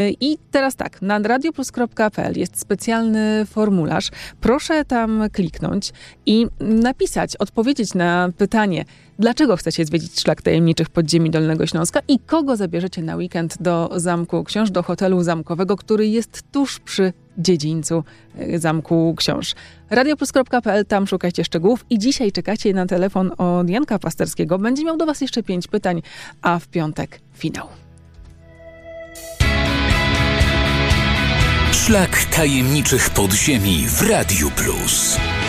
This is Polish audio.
I teraz tak, na radioplus.pl jest specjalny formularz. Proszę tam kliknąć i napisać, odpowiedzieć na pytanie, dlaczego chcecie zwiedzić Szlak Tajemniczych Podziemi Dolnego Śląska i kogo zabierzecie na weekend do Zamku Książ, do hotelu zamkowego, który jest tuż przy dziedzińcu Zamku Książ. radioplus.pl, tam szukajcie szczegółów i dzisiaj czekacie na telefon od Janka Pasterskiego. Będzie miał do was jeszcze 5 pytań, a w piątek finał. Szlak Tajemniczych Podziemi w Radiu Plus.